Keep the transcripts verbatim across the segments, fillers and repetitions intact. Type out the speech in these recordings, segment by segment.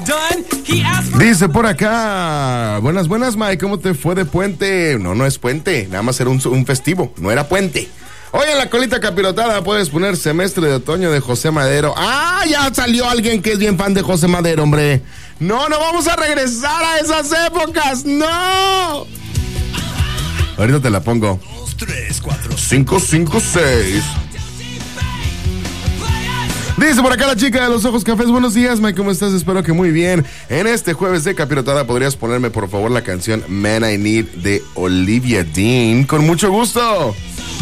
Dice por acá, buenas, buenas, Mike, ¿cómo te fue de puente? No, no es puente, nada más era un, un festivo, no era puente. Oye, en la colita capirotada puedes poner Semestre de Otoño de José Madero. ¡Ah, ya salió alguien que es bien fan de José Madero, hombre! No, no vamos a regresar a esas épocas, ¡no! Ahorita te la pongo. dos, tres, cuatro, cinco, cinco, seis. Dice por acá la chica de los ojos cafés, buenos días, Mike, ¿cómo estás? Espero que muy bien. En este jueves de capirotada podrías ponerme por favor la canción Man I Need de Olivia Dean. Con mucho gusto.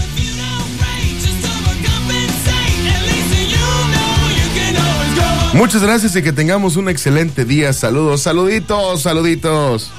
Muchas gracias y que tengamos un excelente día. Saludos, saluditos, saluditos.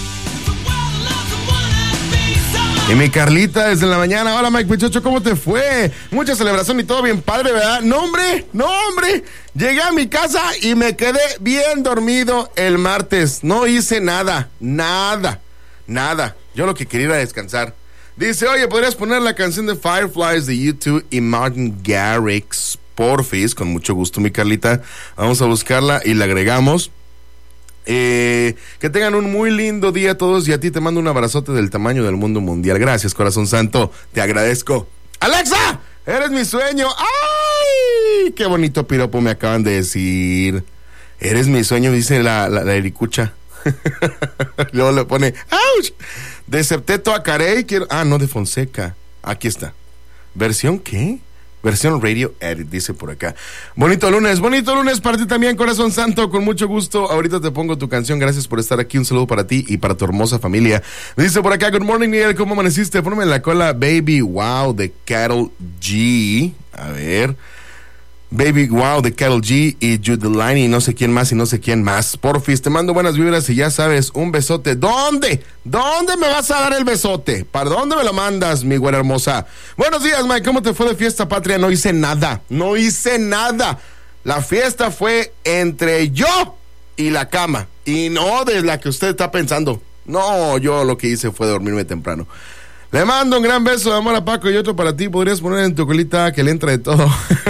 Y mi Carlita desde la mañana. Hola, Mike Pichocho, ¿cómo te fue? Mucha celebración y todo bien padre, ¿verdad? No, hombre, no, hombre. Llegué a mi casa y me quedé bien dormido el martes. No hice nada, nada, nada. Yo lo que quería era descansar. Dice, oye, ¿podrías poner la canción de Fireflies de U dos y Martin Garrix? Porfis, con mucho gusto, mi Carlita. Vamos a buscarla y la agregamos. Eh, que tengan un muy lindo día todos y a ti te mando un abrazote del tamaño del mundo mundial. Gracias, corazón santo, te agradezco. ¡Alexa! ¡Eres mi sueño! ¡Ay! ¡Qué bonito piropo me acaban de decir! Eres mi sueño, dice la, la, la Ericucha. Luego le pone ¡ouch! De Septeto a Carey, quiero... Ah, no, de Fonseca. Aquí está. ¿Versión qué? Versión Radio Edit, dice por acá. Bonito lunes, bonito lunes para ti también, corazón santo, con mucho gusto. Ahorita te pongo tu canción, gracias por estar aquí. Un saludo para ti y para tu hermosa familia. Dice por acá, good morning, Miguel, ¿cómo amaneciste? Ponme en la cola Baby Wow de Karol G. A ver... Baby Wow de Karol G y Judeline y no sé quién más y no sé quién más. Porfis, te mando buenas vibras y ya sabes, un besote. ¿Dónde? ¿Dónde me vas a dar el besote? ¿Para dónde me lo mandas, mi güera hermosa? Buenos días, Mike, ¿cómo te fue de fiesta patria? No hice nada, no hice nada. La fiesta fue entre yo y la cama y no de la que usted está pensando. No, yo lo que hice fue dormirme temprano. Le mando un gran beso de amor a Paco y otro para ti. Podrías poner en tu colita que le entra de todo.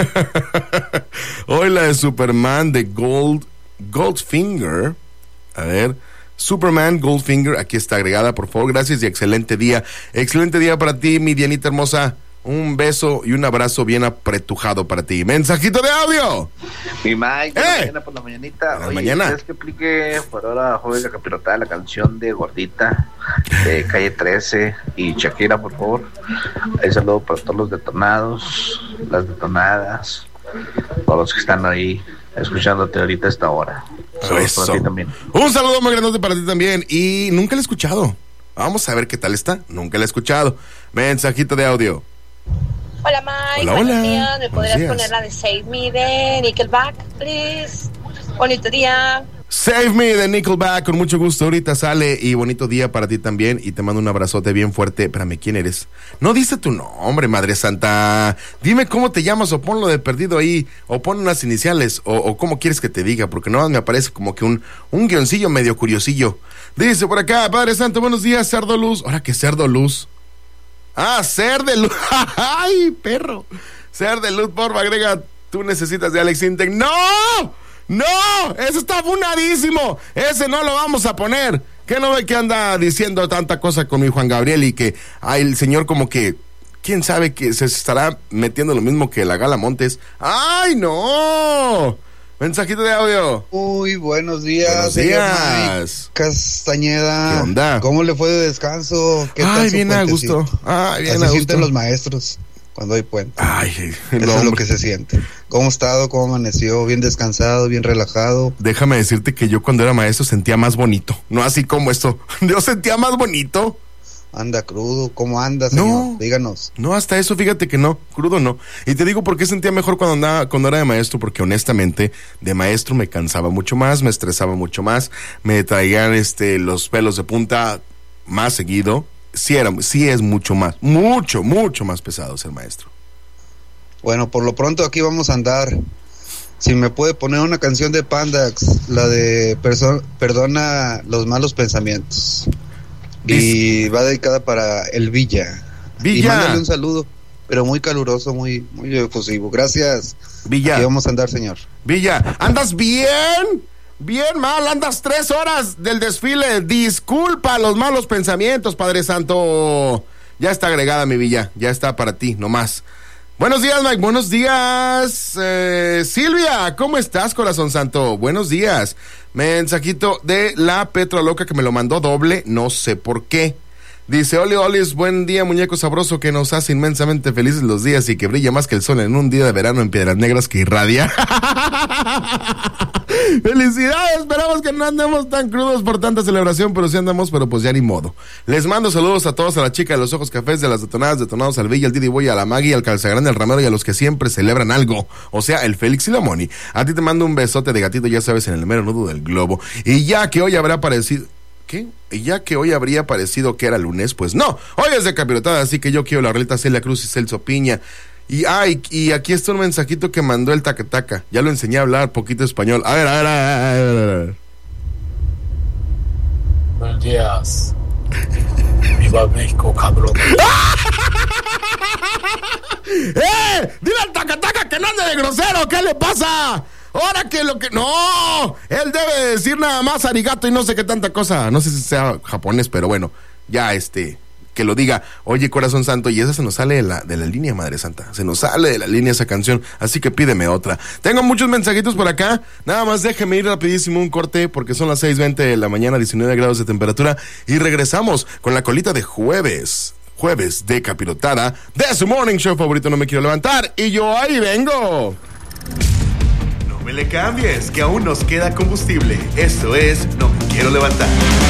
Hoy la de Superman de Gold, Goldfinger. A ver, Superman Goldfinger, aquí está agregada, por favor. Gracias y excelente día. Excelente día para ti, mi Dianita hermosa. Un beso y un abrazo bien apretujado para ti. Mensajito de audio. Mi Mike, ¡Eh! mañana por la mañanita. Por la Oye, mañana. ¿quieres que aplique por ahora, joven, la capirotada, la canción de Gordita, de Calle trece y Shakira, por favor? Un saludo para todos los detonados, las detonadas, todos los que están ahí escuchándote ahorita a esta hora. Saludos Eso. para ti también. Un saludo muy grande para ti también. Y nunca la he escuchado. Vamos a ver qué tal está. Nunca la he escuchado. Mensajito de audio. Hola Mike, Hola, buenos hola. días. ¿Me podrías Buenos poner días. la de Save Me de Nickelback, please? Bonito día. Save Me de Nickelback, con mucho gusto. Ahorita sale y bonito día para ti también. Y te mando un abrazote bien fuerte. Espérame, ¿quién eres? No dice tu nombre, Madre Santa. Dime cómo te llamas o ponlo de perdido ahí. O pon unas iniciales. O, o cómo quieres que te diga. Porque no me aparece como que un, un guioncillo medio curiosillo. Dice por acá, Padre Santo, buenos días, Cerdo Luz. Ahora que Cerdo Luz. Ah, Ser de Luz. Ay, perro. Ser de Luz, porfa, agrega. Tú necesitas de Alex Intec. ¡No! ¡No! Ese está funadísimo. Ese no lo vamos a poner. ¿Qué no ve que anda diciendo tanta cosa con mi Juan Gabriel y que ay, el señor como que quién sabe que se estará metiendo lo mismo que la Gala Montes? ¡Ay, no! Mensajito de audio. Muy buenos días. Buenos días. Mike Castañeda. ¿Qué onda? ¿Cómo le fue de descanso? ¿Qué tal Ay, su bien a puentecito? gusto. Ay, bien Así a sienten gusto. los maestros cuando hay puente. Ay, Eso el es lo hombre. que se siente. ¿Cómo ha estado? ¿Cómo amaneció? ¿Bien descansado? ¿Bien relajado? Déjame decirte que yo cuando era maestro sentía más bonito. No así como esto. Yo sentía más bonito. ¿Anda crudo? ¿Cómo anda, señor? No. Díganos. No, hasta eso, fíjate que no, crudo no. Y te digo por qué sentía mejor cuando andaba, cuando era de maestro, porque honestamente, de maestro me cansaba mucho más, me estresaba mucho más, me traían este los pelos de punta más seguido. Sí era, sí es mucho más, mucho, mucho más pesado ser maestro. Bueno, por lo pronto aquí vamos a andar. Si me puede poner una canción de Pandax, la de perso- Perdona los malos pensamientos. Y va dedicada para el Villa. Villa. Y mándale un saludo, pero muy caluroso, muy muy efusivo. Gracias. Villa. Aquí vamos a andar, señor. Villa, ¿andas bien? Bien mal, andas tres horas del desfile. Disculpa los malos pensamientos, Padre Santo. Ya está agregada mi villa, ya está para ti, nomás. Buenos días, Mike, buenos días. Eh, Silvia, ¿cómo estás, corazón santo? Buenos días. Mensajito de la Petro Loca que me lo mandó doble, no sé por qué. Dice, Oli Olis, buen día, muñeco sabroso que nos hace inmensamente felices los días y que brilla más que el sol en un día de verano en Piedras Negras que irradia. Felicidades, esperamos que no andemos tan crudos por tanta celebración, pero sí andamos, pero pues ya ni modo. Les mando saludos a todos, a la chica de los ojos cafés, de las detonadas, detonados al Villa, al Didi Boy, a la Maggie, al Calzagrande, al Ramero y a los que siempre celebran algo, o sea, el Félix y la Moni. A ti te mando un besote de gatito, ya sabes, en el mero nudo del globo. Y ya que hoy habrá aparecido... ¿Qué? Y ya que hoy habría parecido que era lunes, pues no, hoy es de capirotada, así que yo quiero la Rolita Celia Cruz y Celso Piña. Y ay, y aquí está un mensajito que mandó el Tacataca. Ya lo enseñé a hablar poquito español. A ver, a ver, a ver, a ver, a ver. Buenos días. Viva México, cabrón. ¡Eh! ¡Dile al Tacataca que no ande de grosero! ¿Qué le pasa? Ahora que lo que... ¡No! Él debe decir nada más arigato y no sé qué tanta cosa. No sé si sea japonés, pero bueno, ya este... que lo diga, oye corazón santo, y esa se nos sale de la, de la línea, Madre Santa, se nos sale de la línea esa canción, así que pídeme otra. Tengo muchos mensajitos por acá, nada más déjeme ir rapidísimo un corte, porque son las seis veinte de la mañana, diecinueve grados de temperatura, y regresamos con la colita de jueves, jueves de capirotada, de su morning show favorito, No Me Quiero Levantar, y yo ahí vengo. No me le cambies, que aún nos queda combustible, esto es No Me Quiero Levantar.